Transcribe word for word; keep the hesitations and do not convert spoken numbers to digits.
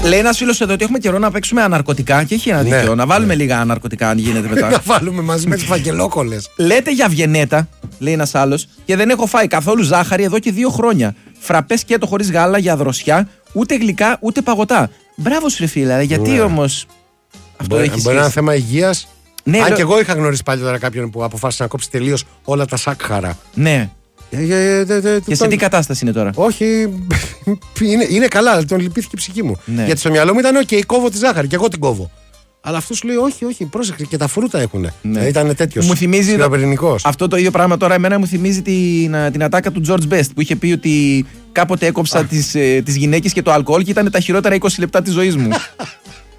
Λέει ένας φίλος εδώ ότι έχουμε καιρό να παίξουμε αναρκωτικά και έχει ένα Ναι, δίκιο. Να βάλουμε ναι. λίγα αναρκωτικά αν γίνεται μετά. Να βάλουμε μαζί με τις φακελόκολλες. Λέτε για βιενέτα, λέει ένας άλλος, και δεν έχω φάει καθόλου ζάχαρη εδώ και δύο χρόνια. Φραπέ σκέτο χωρίς γάλα για δροσιά, ούτε γλυκά ούτε παγωτά. Μπράβο σου, ρε φίλε, γιατί Ναι. όμως αυτό Μπορεί, έχει μπορεί να είναι σχέση. θέμα υγείας. Ναι, Αν λέ- και εγώ είχα γνωρίσει παλιότερα κάποιον που αποφάσισε να κόψει τελείως όλα τα σάκχαρα. Ναι. Ε, ε, ε, ε, ε, Και σε τον- τι κατάσταση είναι τώρα. Όχι, είναι, είναι καλά, αλλά τον λυπήθηκε η ψυχή μου. Ναι. Γιατί στο μυαλό μου ήταν, OK, κόβω τη ζάχαρη και εγώ την κόβω. Αλλά αυτό σου λέει, Όχι, όχι, πρόσεχε και τα φρούτα έχουν. Ναι. Ε, ήταν τέτοιο. Μου θυμίζει Σκληροπυρηνικός. αυτό το ίδιο πράγμα τώρα. Εμένα μου θυμίζει την, την ατάκα του George Best που είχε πει ότι κάποτε έκοψα τις, ε, τις γυναίκες και το αλκοόλ και ήταν τα χειρότερα είκοσι λεπτά της ζωής μου.